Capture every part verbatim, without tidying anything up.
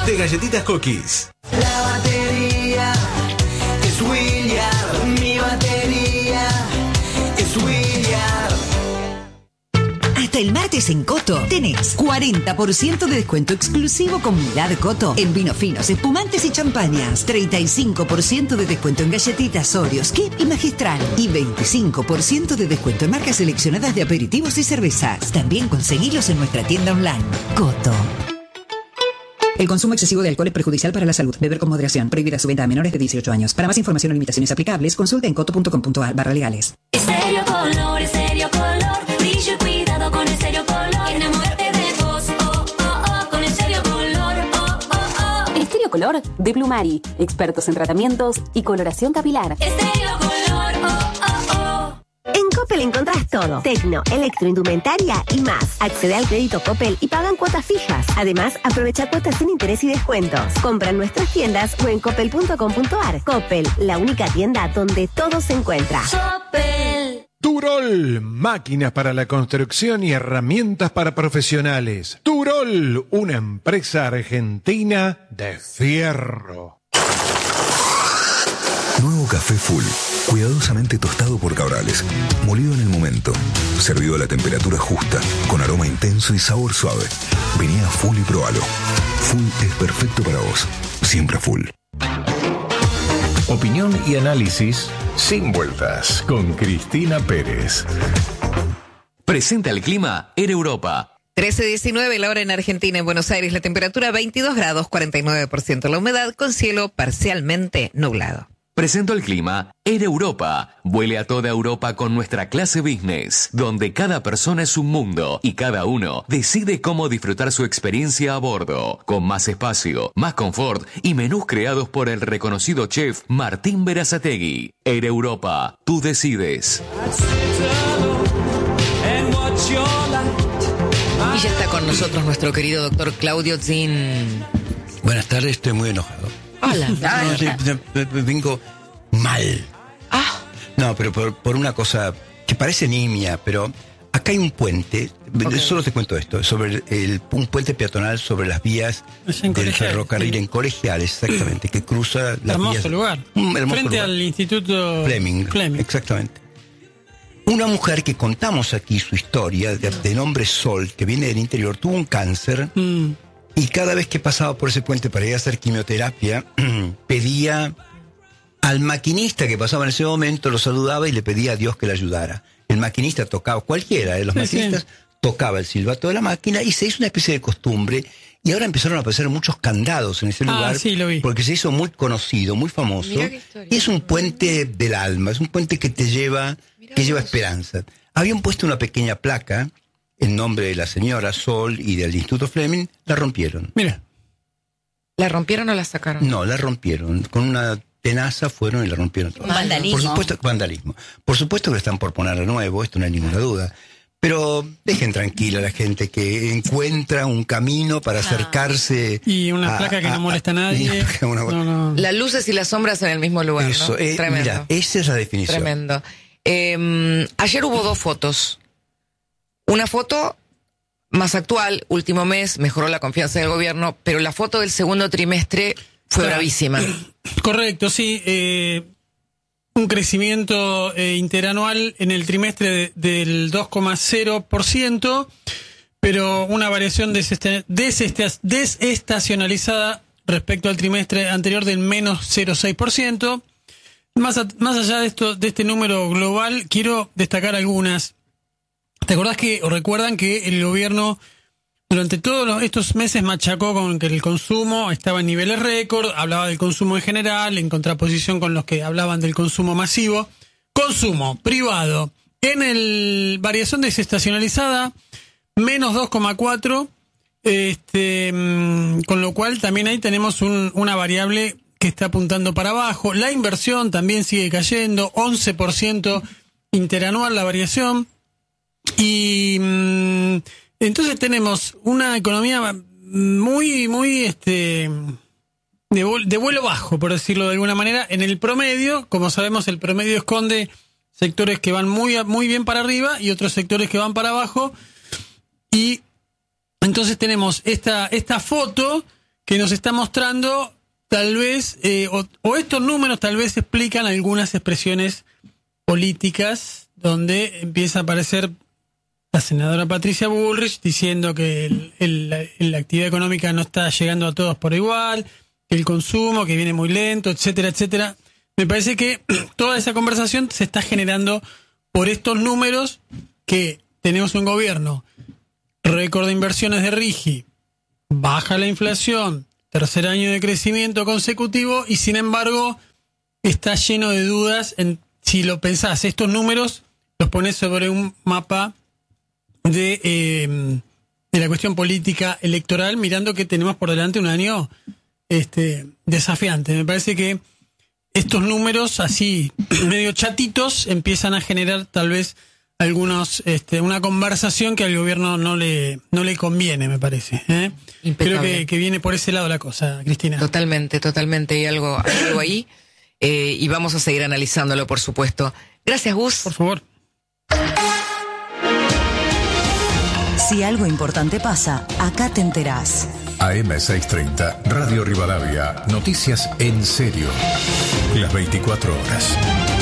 de galletitas Cookies. La batería es William, mi batería es William. Hasta el martes en Coto tenés cuarenta por ciento de descuento exclusivo con Milad Coto en vinos finos, espumantes y champañas. treinta y cinco por ciento de descuento en galletitas Oreos, Kip y Magistral. Y veinticinco por ciento de descuento en marcas seleccionadas de aperitivos y cervezas. También conseguilos en nuestra tienda online. Coto. El consumo excesivo de alcohol es perjudicial para la salud. Beber con moderación. Prohibida su venta a menores de dieciocho años. Para más información o limitaciones aplicables, consulta en coto punto com punto ar barra legales. Estéreo Color, Estéreo Color. Brillo y cuidado con Estéreo Color. Enamórate de vos, oh, oh, oh, con Estéreo Color, oh, oh, oh. Estéreo Color de Blumari. Expertos en tratamientos y coloración capilar. Estéreo Color, oh, oh, oh. En Coppel encontrás todo. Tecno, electroindumentaria y más. Accede al crédito Coppel y pagan cuotas fijas. Además, aprovecha cuotas sin interés y descuentos. Compra en nuestras tiendas o en coppel punto com punto ar. Coppel, la única tienda donde todo se encuentra. Coppel. Turol, máquinas para la construcción y herramientas para profesionales. Turol, una empresa argentina de fierro. Nuevo café Full, cuidadosamente tostado por Cabrales, molido en el momento, servido a la temperatura justa, con aroma intenso y sabor suave. Vení a Full y probalo. Full es perfecto para vos, siempre Full. Opinión y análisis sin vueltas con Cristina Pérez. Presenta el clima en Europa. trece diecinueve la hora en Argentina. En Buenos Aires la temperatura veintidós grados, cuarenta y nueve por ciento la humedad, con cielo parcialmente nublado. Presento el clima en Europa. Vuele a toda Europa con nuestra clase business, donde cada persona es un mundo y cada uno decide cómo disfrutar su experiencia a bordo, con más espacio, más confort y menús creados por el reconocido chef Martín Berazategui. Air Europa, tú decides. Y ya está con nosotros nuestro querido doctor Claudio Zin. Buenas tardes, estoy muy enojado. Hola. No, sí, vengo mal. Ah. No, pero por, por una cosa que parece nimia, pero acá hay un puente, okay. Solo te cuento esto, sobre el, un puente peatonal sobre las vías del Colegial, ferrocarril sí. En Colegiales, exactamente, que cruza las hermoso vías. Lugar. Un hermoso Frente lugar. al Instituto Fleming, Fleming. Exactamente. Una mujer que contamos aquí su historia, de, de nombre Sol, que viene del interior, tuvo un cáncer. Mm. Y cada vez que pasaba por ese puente para ir a hacer quimioterapia, pedía al maquinista que pasaba en ese momento, lo saludaba y le pedía a Dios que le ayudara. El maquinista tocaba, cualquiera de los sí, maquinistas, sí. tocaba el silbato de la máquina y se hizo una especie de costumbre. Y ahora empezaron a aparecer muchos candados en ese ah, lugar, sí, lo vi. Porque se hizo muy conocido, muy famoso. Y es un puente del alma, es un puente que te lleva, Mirá que vos. lleva esperanza. Habían puesto una pequeña placa en nombre de la señora Sol y del Instituto Fleming, la rompieron. Mira. ¿La rompieron o la sacaron? No, la rompieron. Con una tenaza fueron y la rompieron toda. Vandalismo. Por supuesto, vandalismo. Por supuesto que están por poner de nuevo, esto no hay ninguna duda. Pero dejen tranquila a la gente que encuentra un camino para acercarse. Y una a, placa que a, no molesta a nadie. A, una, no, no. Las luces y las sombras en el mismo lugar, Eso, ¿no? eh, Tremendo. Mira, esa es la definición. Tremendo. Eh, ayer hubo dos fotos. Una foto más actual, último mes, mejoró la confianza del gobierno, pero la foto del segundo trimestre fue claro. bravísima. Correcto, sí. Eh, un crecimiento eh, interanual en el trimestre de, del dos coma cero por ciento, pero una variación desesta, desesta, desestacionalizada respecto al trimestre anterior del menos cero coma seis por ciento. Más, a, más allá de esto, de este número global, quiero destacar algunas. ¿Te acordás que, o recuerdan que el gobierno durante todos los, estos meses machacó con que el consumo estaba en niveles récord, hablaba del consumo en general, en contraposición con los que hablaban del consumo masivo? Consumo privado en el variación desestacionalizada, menos dos coma cuatro, este, con lo cual también ahí tenemos un, una variable que está apuntando para abajo. La inversión también sigue cayendo, once por ciento interanual la variación. Y mmm, entonces tenemos una economía muy, muy este de, de vuelo bajo, por decirlo de alguna manera. En el promedio, como sabemos, el promedio esconde sectores que van muy, muy bien para arriba y otros sectores que van para abajo. Y entonces tenemos esta, esta foto que nos está mostrando tal vez, eh, o, o estos números tal vez explican algunas expresiones políticas donde empieza a aparecer la senadora Patricia Bullrich diciendo que el, el, la, la actividad económica no está llegando a todos por igual, que el consumo, que viene muy lento, etcétera, etcétera. Me parece que toda esa conversación se está generando por estos números que tenemos un gobierno, récord de inversiones de RIGI, baja la inflación, tercer año de crecimiento consecutivo y sin embargo está lleno de dudas. En, si lo pensás, estos números los pones sobre un mapa de, eh, de la cuestión política electoral, mirando que tenemos por delante un año este, desafiante. Me parece que estos números así medio chatitos empiezan a generar tal vez algunos este, una conversación que al gobierno no le no le conviene, me parece. ¿eh? Creo que, que viene por ese lado la cosa, Cristina. Totalmente, totalmente. Hay algo, hay algo ahí eh, y vamos a seguir analizándolo, por supuesto. Gracias, Gus. Por favor. Si algo importante pasa, acá te enterás. A M seiscientos treinta, Radio Rivadavia, noticias en serio. Las veinticuatro horas.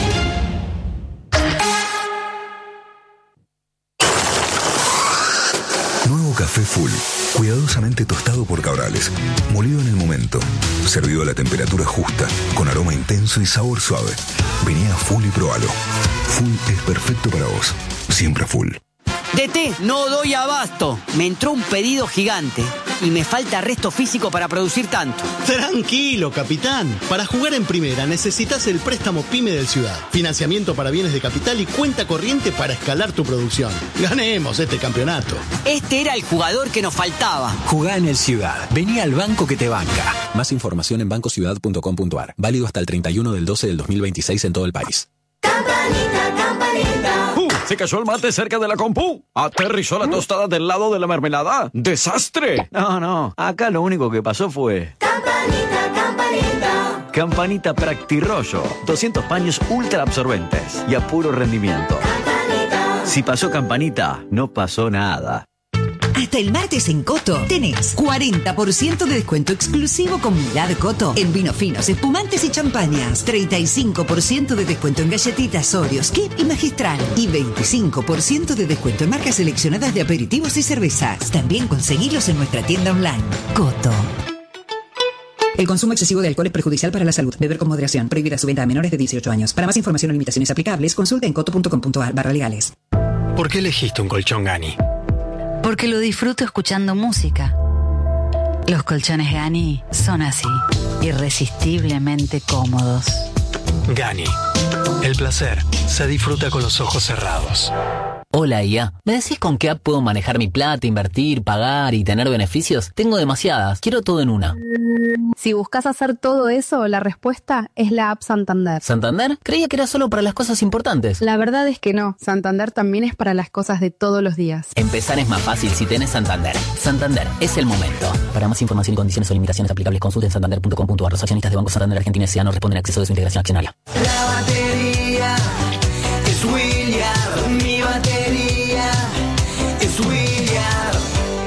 Nuevo café Full, cuidadosamente tostado por Cabrales, molido en el momento, servido a la temperatura justa, con aroma intenso y sabor suave. Vení a Full y probalo. Full es perfecto para vos, siempre Full. D T, no doy abasto. Me entró un pedido gigante y me falta resto físico para producir tanto. Tranquilo, capitán. Para jugar en primera necesitas el préstamo PYME del Ciudad. Financiamiento para bienes de capital y cuenta corriente para escalar tu producción. Ganemos este campeonato. Este era el jugador que nos faltaba. Jugá en el Ciudad. Vení al banco que te banca. Más información en banco ciudad punto com punto a r. Válido hasta el treinta y uno del doce del dos mil veintiséis en todo el país. Campanita, campanita. Uh, se cayó el mate cerca de la compu. Aterrizó la tostada del lado de la mermelada. ¡Desastre! No, no. Acá lo único que pasó fue... Campanita, campanita. Campanita Practirollo. doscientos paños ultra absorbentes y a puro rendimiento. Campanita. Si pasó Campanita, no pasó nada. Hasta el martes en Coto tenés cuarenta por ciento de descuento exclusivo con Milad Coto en vinos finos, espumantes y champañas. treinta y cinco por ciento de descuento en galletitas, Oreos, Kip y Magistral. Y veinticinco por ciento de descuento en marcas seleccionadas de aperitivos y cervezas. También conseguilos en nuestra tienda online. Coto. El consumo excesivo de alcohol es perjudicial para la salud. Beber con moderación. Prohibida su venta a menores de dieciocho años. Para más información o limitaciones aplicables, consulta en coto punto com punto a r barra legales. ¿Por qué elegiste un colchón Gani? Porque lo disfruto escuchando música. Los colchones Gani son así, irresistiblemente cómodos. Gani. El placer se disfruta con los ojos cerrados. Hola I A, ¿me decís con qué app puedo manejar mi plata, invertir, pagar y tener beneficios? Tengo demasiadas, quiero todo en una. Si buscas hacer todo eso, la respuesta es la app Santander. ¿Santander? Creía que era solo para las cosas importantes. La verdad es que no, Santander también es para las cosas de todos los días. Empezar es más fácil si tenés Santander. Santander, es el momento. Para más información y condiciones o limitaciones aplicables, consulten santander punto com punto a r. Los accionistas de Banco Santander Argentina S A no responden a acceso de su integración accionaria. La batería es William, mi batería es William.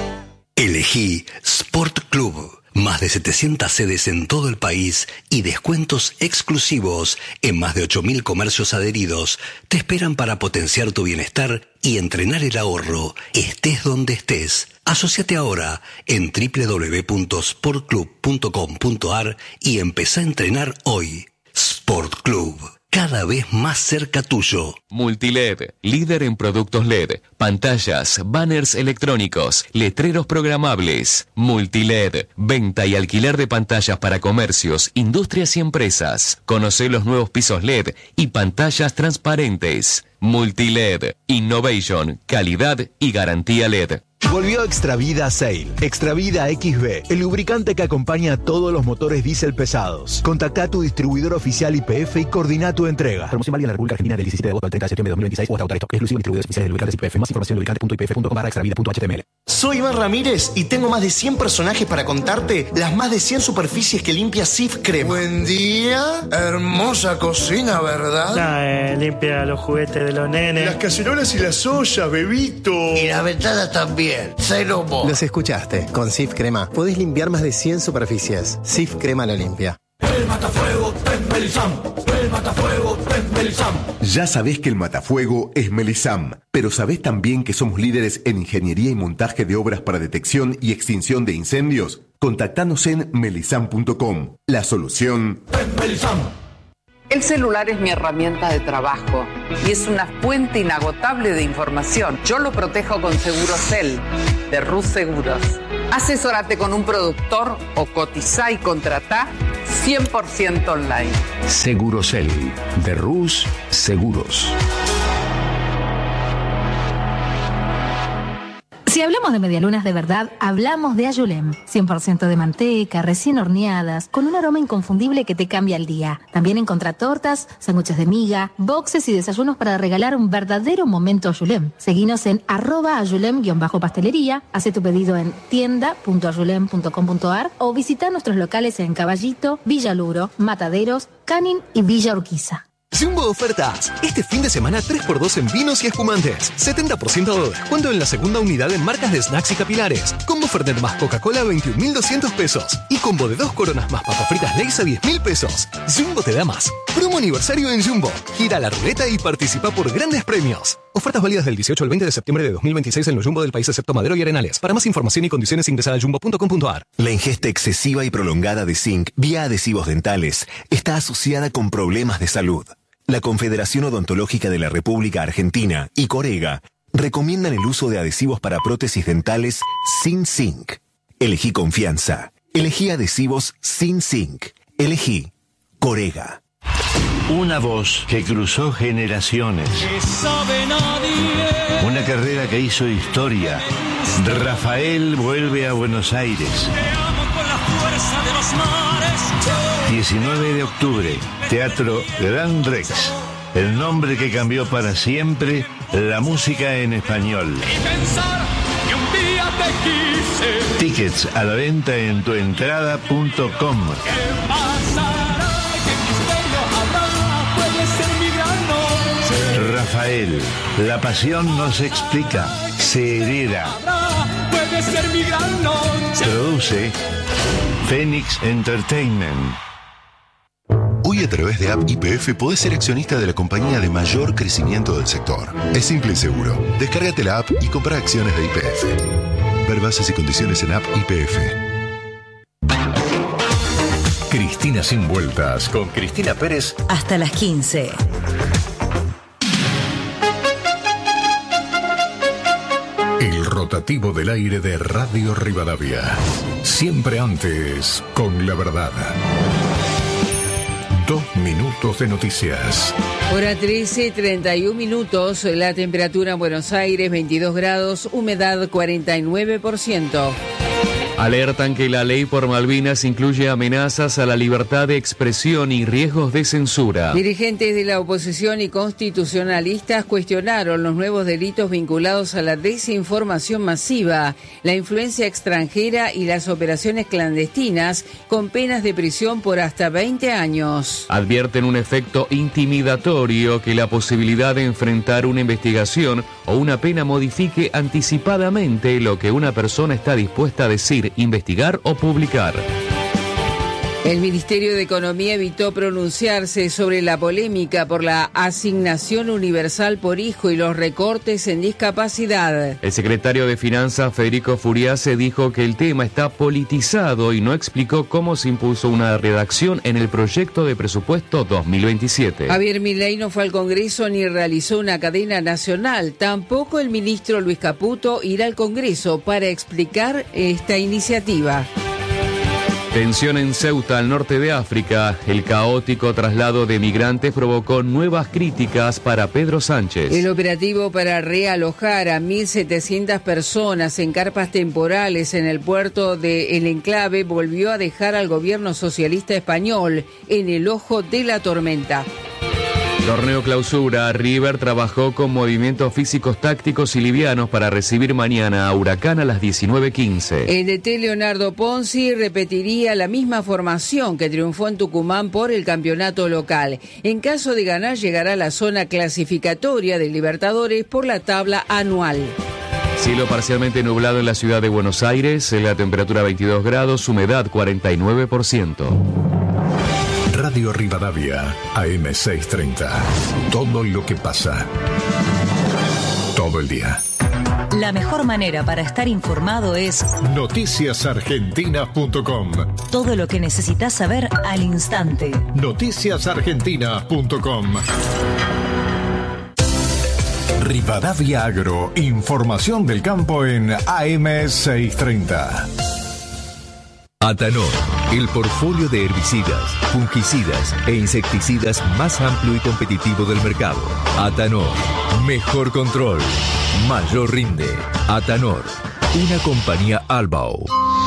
Elegí Sport Club. Más de setecientas sedes en todo el país y descuentos exclusivos en más de ocho mil comercios adheridos te esperan para potenciar tu bienestar y entrenar el ahorro, estés donde estés. Asociate ahora en doble u doble u doble u punto sport club punto com punto a r y empezá a entrenar hoy. Sport Club, cada vez más cerca tuyo. Multiled, líder en productos L E D, pantallas, banners electrónicos, letreros programables. Multiled, venta y alquiler de pantallas para comercios, industrias y empresas. Conoce los nuevos pisos L E D y pantallas transparentes. Multiled, Innovation, calidad y garantía L E D. Volvió Extravida Sail, Extravida X B, el lubricante que acompaña a todos los motores diésel pesados. Contacta a tu distribuidor oficial Y P F y coordina tu entrega. Promoción válida en la República Argentina del diecisiete de agosto al treinta de septiembre de dos mil veintiséis o hasta agotar stock. Exclusivo distribuidores oficiales de lubricantes Y P F. Más información en lubricante punto i p f punto com barra extravida punto h t m l. Soy Iván Ramírez y tengo más de cien personajes para contarte las más de cien superficies que limpia Sif Crema. Buen día, hermosa cocina, ¿verdad? Nah, eh, limpia los juguetes de los nenes. Las cacerolas y las ollas, bebito. Y las ventanas también. piel. Cero moho. Los escuchaste. Con Sif Crema podés limpiar más de cien superficies. Sif Crema lo limpia. El matafuego es Melisam. El matafuego es Melisam. Ya sabés que el matafuego es Melisam, pero ¿sabés también que somos líderes en ingeniería y montaje de obras para detección y extinción de incendios? Contactanos en melisam punto com. La solución es Melisam. El celular es mi herramienta de trabajo y es una fuente inagotable de información. Yo lo protejo con Segurocel de Rus Seguros. Asesórate con un productor o cotizá y contratá cien por ciento online. Segurocel de Rus Seguros. Si hablamos de medialunas de verdad, hablamos de Ayulem. cien por ciento de manteca, recién horneadas, con un aroma inconfundible que te cambia el día. También encontrá tortas, sándwiches de miga, boxes y desayunos para regalar un verdadero momento Ayulem. Seguinos en arroba ayulem-pastelería, hace tu pedido en tienda punto ayulem punto com punto ar o visita nuestros locales en Caballito, Villa Luro, Mataderos, Canin y Villa Urquiza. Jumbo Ofertas. Este fin de semana tres por dos en vinos y espumantes. setenta por ciento de descuento en la segunda unidad en marcas de snacks y capilares. Combo Fernet más Coca-Cola a veintiún mil doscientos pesos. Y combo de dos coronas más papas fritas Lay's a diez mil pesos. Jumbo te da más. Promo aniversario en Jumbo. Gira la ruleta y participa por grandes premios. Ofertas válidas del dieciocho al veinte de septiembre de dos mil veintiséis en los Jumbo del país excepto Madero y Arenales. Para más información y condiciones ingresa a jumbo punto com punto ar. La ingesta excesiva y prolongada de zinc vía adhesivos dentales está asociada con problemas de salud. La Confederación Odontológica de la República Argentina y Corega recomiendan el uso de adhesivos para prótesis dentales sin zinc. Elegí confianza. Elegí adhesivos sin zinc. Elegí Corega. Una voz que cruzó generaciones. Una carrera que hizo historia. Rafael vuelve a Buenos Aires. diecinueve de octubre, Teatro Gran Rex. El nombre que cambió para siempre la música en español. Tickets a la venta en tuentrada punto com. Rafael, la pasión no se explica, se hereda. Produce Phoenix Entertainment. Hoy a través de App Y P F podés ser accionista de la compañía de mayor crecimiento del sector. Es simple y seguro. Descárgate la app y compra acciones de Y P F. Ver bases y condiciones en App Y P F. Cristina Sin Vueltas con Cristina Pérez. Hasta las quince. El rotativo del aire de Radio Rivadavia. Siempre antes, con la verdad. Dos minutos de noticias. Hora trece, treinta y un minutos. La temperatura en Buenos Aires, veintidós grados, humedad cuarenta y nueve por ciento. Alertan que la ley por Malvinas incluye amenazas a la libertad de expresión y riesgos de censura. Dirigentes de la oposición y constitucionalistas cuestionaron los nuevos delitos vinculados a la desinformación masiva, la influencia extranjera y las operaciones clandestinas, con penas de prisión por hasta veinte años. Advierten un efecto intimidatorio que la posibilidad de enfrentar una investigación o una pena modifique anticipadamente lo que una persona está dispuesta a decir, investigar o publicar. El Ministerio de Economía evitó pronunciarse sobre la polémica por la asignación universal por hijo y los recortes en discapacidad. El secretario de Finanzas, Federico Furiase, dijo que el tema está politizado y no explicó cómo se impuso una redacción en el proyecto de presupuesto dos mil veintisiete. Javier Milei no fue al Congreso ni realizó una cadena nacional. Tampoco el ministro Luis Caputo irá al Congreso para explicar esta iniciativa. Tensión en Ceuta, al norte de África. El caótico traslado de migrantes provocó nuevas críticas para Pedro Sánchez. El operativo para realojar a mil setecientas personas en carpas temporales en el puerto de El Enclave volvió a dejar al gobierno socialista español en el ojo de la tormenta. Torneo Clausura. River trabajó con movimientos físicos tácticos y livianos para recibir mañana a Huracán a las diecinueve quince. El D T Leonardo Ponzi repetiría la misma formación que triunfó en Tucumán por el campeonato local. En caso de ganar, llegará a la zona clasificatoria de Libertadores por la tabla anual. Cielo parcialmente nublado en la ciudad de Buenos Aires, la temperatura veintidós grados, humedad cuarenta y nueve por ciento. Radio Rivadavia, A M seiscientos treinta. Todo lo que pasa. Todo el día. La mejor manera para estar informado es noticias argentinas punto com. Todo lo que necesitas saber al instante. noticias argentinas punto com. Rivadavia Agro, información del campo en A M seiscientos treinta. Atanor, el portfolio de herbicidas, fungicidas e insecticidas más amplio y competitivo del mercado. Atanor, mejor control, mayor rinde. Atanor, una compañía Albao.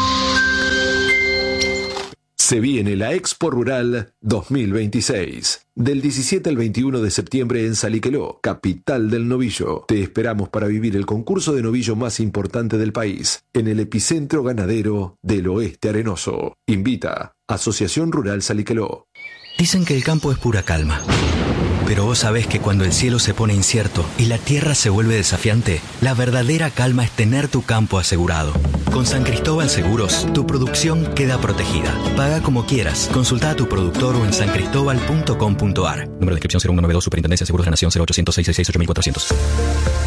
Se viene la Expo Rural dos mil veintiséis. Del diecisiete al veintiuno de septiembre en Saliqueló, capital del novillo. Te esperamos para vivir el concurso de novillo más importante del país, en el epicentro ganadero del Oeste Arenoso. Invita Asociación Rural Saliqueló. Dicen que el campo es pura calma. Pero vos sabés que cuando el cielo se pone incierto y la tierra se vuelve desafiante, la verdadera calma es tener tu campo asegurado. Con San Cristóbal Seguros, tu producción queda protegida. Paga como quieras. Consulta a tu productor o en san cristóbal punto com punto a r. Número de inscripción cero uno nueve dos, Superintendencia de Seguros de la Nación cero ochocientos seiscientos sesenta y seis ocho mil cuatrocientos.